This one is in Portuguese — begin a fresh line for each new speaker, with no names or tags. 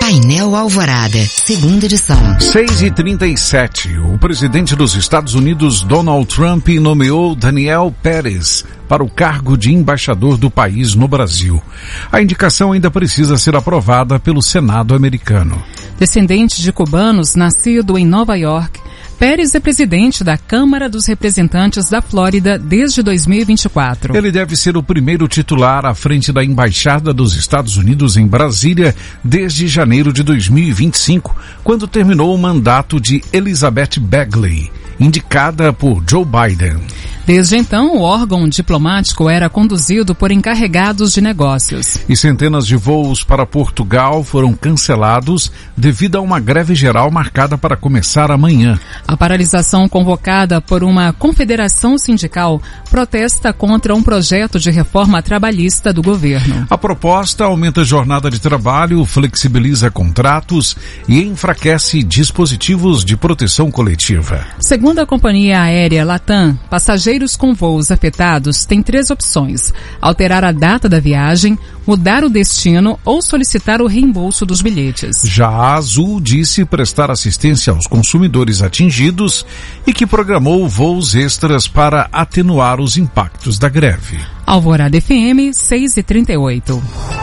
Painel Alvorada, segunda edição.
6h37. O presidente dos Estados Unidos, Donald Trump, nomeou Daniel Pérez para o cargo de embaixador do país no Brasil. A indicação ainda precisa ser aprovada pelo Senado americano.
Descendente de cubanos, nascido em Nova York, Pérez é presidente da Câmara dos Representantes da Flórida desde 2024.
Ele deve ser o primeiro titular à frente da Embaixada dos Estados Unidos em Brasília desde janeiro de 2025, quando terminou o mandato de Elizabeth Bagley, indicada por Joe Biden.
Desde então, o órgão diplomático era conduzido por encarregados de negócios.
E centenas de voos para Portugal foram cancelados devido a uma greve geral marcada para começar amanhã.
A paralisação convocada por uma confederação sindical protesta contra um projeto de reforma trabalhista do governo.
A proposta aumenta a jornada de trabalho, flexibiliza contratos e enfraquece dispositivos de proteção coletiva.
Segundo a companhia aérea Latam, passageiros com voos afetados têm 3 opções: alterar a data da viagem, mudar o destino ou solicitar o reembolso dos bilhetes.
Já a Azul disse prestar assistência aos consumidores atingidos e que programou voos extras para atenuar os impactos da greve.
Alvorada FM 6h38.